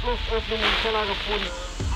Luftöffnung im Keller gefunden.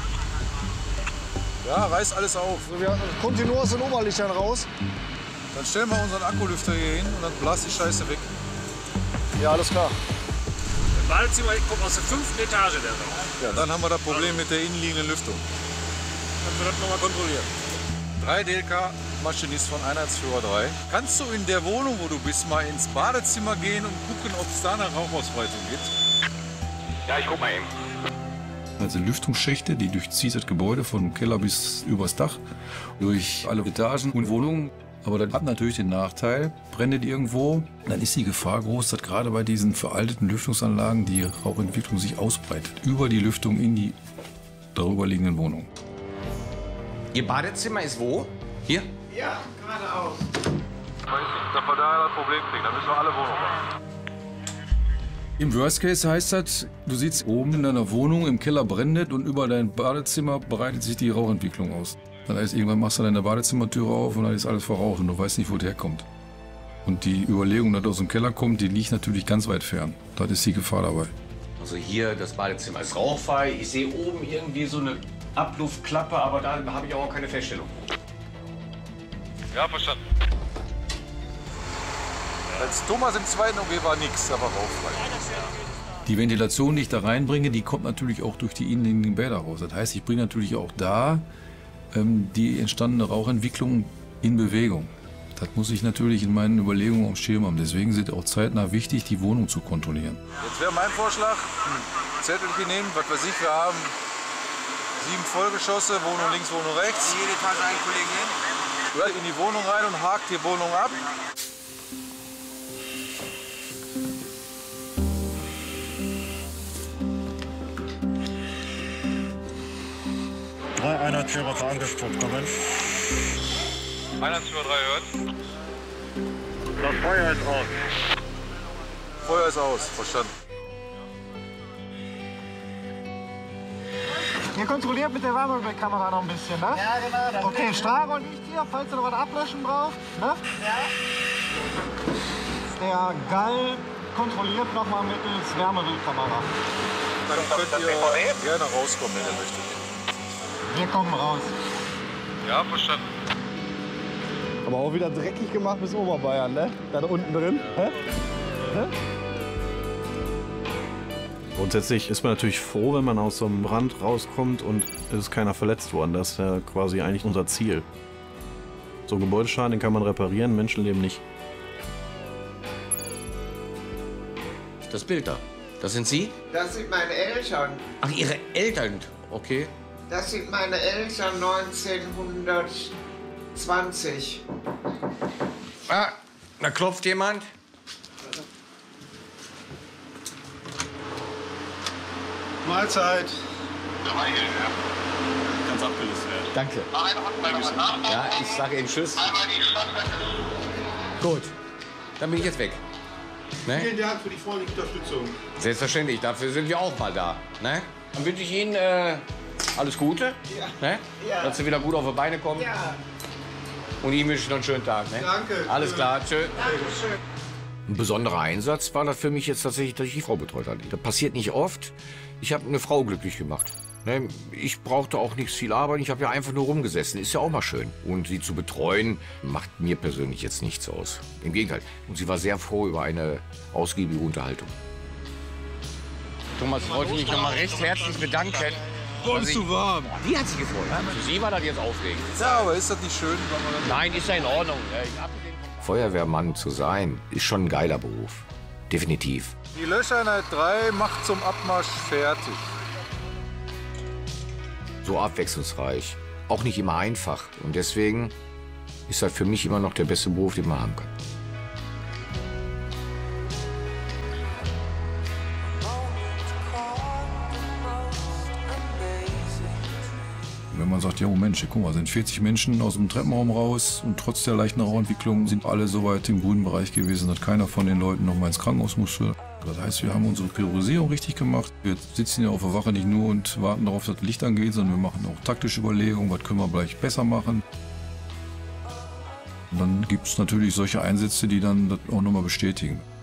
Ja, reißt alles auf. Also wir kontinuierlich aus den Oberlichtern raus. Dann stellen wir unseren Akkulüfter hier hin und dann blast die Scheiße weg. Ja, alles klar. Das Badezimmer kommt aus der 5. Etage der Rauch. Ja, dann haben wir das Problem mit der innenliegenden Lüftung. Dann wird das nochmal kontrolliert. 3 DLK, Maschinist von Einheitsführer 3. Kannst du in der Wohnung, wo du bist, mal ins Badezimmer gehen und gucken, ob es da eine Rauchausbreitung gibt? Ja, ich guck mal eben. Also Lüftungsschächte, die durchzieht das Gebäude vom Keller bis übers Dach, durch alle Etagen und Wohnungen. Aber das hat natürlich den Nachteil, brennt irgendwo, dann ist die Gefahr groß, dass gerade bei diesen veralteten Lüftungsanlagen die Rauchentwicklung sich ausbreitet. Über die Lüftung in die darüberliegenden Wohnungen. Ihr Badezimmer ist wo? Hier? Ja, geradeaus. Ich weiß nicht, dass wir da das Problem kriegen. Dann müssen wir alle Wohnungen machen. Im Worst Case heißt das, du sitzt oben in deiner Wohnung, im Keller brennt und über dein Badezimmer breitet sich die Rauchentwicklung aus. Das heißt, irgendwann machst du deine Badezimmertüre auf und dann ist alles verraucht und du weißt nicht, wo der herkommt. Und die Überlegung, dass aus dem Keller kommt, die liegt natürlich ganz weit fern. Das ist die Gefahr dabei. Also hier, das Badezimmer ist rauchfrei. Ich sehe oben irgendwie so eine Abluftklappe, aber da habe ich auch keine Feststellung. Ja, verstanden. Als Thomas im zweiten OG war nichts, aber rauchfrei. Die Ventilation, die ich da reinbringe, die kommt natürlich auch durch die innenliegenden Bäder raus. Das heißt, ich bringe natürlich auch da die entstandene Rauchentwicklung in Bewegung. Das muss ich natürlich in meinen Überlegungen am Schirm haben. Deswegen ist es auch zeitnah wichtig, die Wohnung zu kontrollieren. Jetzt wäre mein Vorschlag, ein Zettelchen nehmen, was weiß ich, wir haben 7 Vollgeschosse, Wohnung links, Wohnung rechts. Jede Etage einen Kollegen hin. Hört in die Wohnung rein und hakt die Wohnung ab. Einheitsführer angesprochen, kommen. Einheitsführer 3 hört. Das Feuer ist aus. Feuer ist aus, verstanden. Ihr kontrolliert mit der Wärmebildkamera noch ein bisschen, ne? Ja, genau. Okay, Strahlrohr liegt hier, falls ihr noch was ablöschen braucht. Ne? Ja. Der Gall kontrolliert nochmal mittels Wärmebildkamera. Dann könnt ihr gerne rauskommen, wenn ihr möchtet. Wir kommen raus. Ja, verstanden. Aber auch wieder dreckig gemacht bis Oberbayern, ne? Da unten drin. Hä? Grundsätzlich ist man natürlich froh, wenn man aus so einem Brand rauskommt und es ist keiner verletzt worden. Das ist ja quasi eigentlich unser Ziel. So ein Gebäudeschaden, den kann man reparieren, Menschenleben nicht. Das Bild da, das sind Sie? Das sind meine Eltern. Ach, Ihre Eltern, okay. Das sind meine Eltern 1920. Ah, da klopft jemand. Mahlzeit. Ganz abgelöst werden. Danke. Ja, ich sage Ihnen Tschüss. Gut, dann bin ich jetzt weg. Ne? Vielen Dank für die freundliche Unterstützung. Selbstverständlich, dafür sind wir auch mal da. Ne? Dann wünsche ich Ihnen alles Gute, ne? Ja. Dass Sie wieder gut auf die Beine kommen. Ja, Und Ihnen wünsche ich noch einen schönen Tag. Ne? danke. Alles klar, tschö. Dankeschön. Ein besonderer Einsatz war das für mich jetzt tatsächlich, dass ich die Frau betreut habe. Das passiert nicht oft. Ich habe eine Frau glücklich gemacht. Ne? Ich brauchte auch nicht viel Arbeit. Ich habe ja einfach nur rumgesessen. Ist ja auch mal schön. Und sie zu betreuen, macht mir persönlich jetzt nichts aus. Im Gegenteil. Und sie war sehr froh über eine ausgiebige Unterhaltung. Thomas, ich wollte mich noch mal recht herzlich bedanken. Wolltest du warm? Die hat sich gefreut. Für Sie war das jetzt aufregend. Ja, aber ist das nicht schön? Nein, ist ja in Ordnung. Feuerwehrmann zu sein, ist schon ein geiler Beruf. Definitiv. Die Löscheinheit 3 macht zum Abmarsch fertig. So abwechslungsreich. Auch nicht immer einfach. Und deswegen ist das für mich immer noch der beste Beruf, den man haben kann. Wenn man sagt, ja Mensch, guck mal, sind 40 Menschen aus dem Treppenraum raus und trotz der leichten Rauchentwicklung sind alle so weit im grünen Bereich gewesen, dass keiner von den Leuten noch mal ins Krankenhaus musste. Das heißt, wir haben unsere Priorisierung richtig gemacht. Wir sitzen ja auf der Wache nicht nur und warten darauf, dass das Licht angeht, sondern wir machen auch taktische Überlegungen, was können wir vielleicht besser machen. Und dann gibt es natürlich solche Einsätze, die dann das auch nochmal bestätigen.